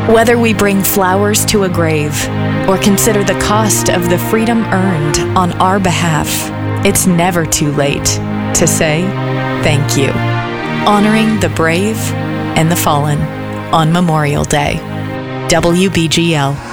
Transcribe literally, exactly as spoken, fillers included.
Whether we bring flowers to a grave or consider the cost of the freedom earned on our behalf, it's never too late to say thank you. Honoring the brave and the fallen on Memorial Day. W B G L.